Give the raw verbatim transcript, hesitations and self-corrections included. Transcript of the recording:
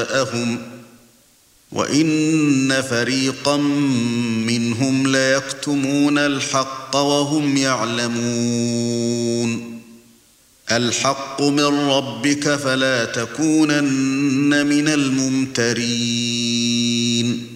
جاءهم وإن فريقا منهم ليكتمون الحق وهم يعلمون الحق من ربك فلا تكونن من الممترين